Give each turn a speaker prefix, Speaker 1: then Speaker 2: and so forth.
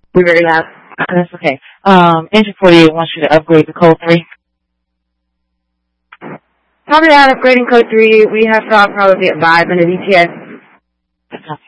Speaker 1: We're very loud.
Speaker 2: That's okay. Engine 48 wants you to upgrade to code 3.
Speaker 1: Probably not upgrading code 3. We have thought probably at 5 in the DTS.
Speaker 2: Okay.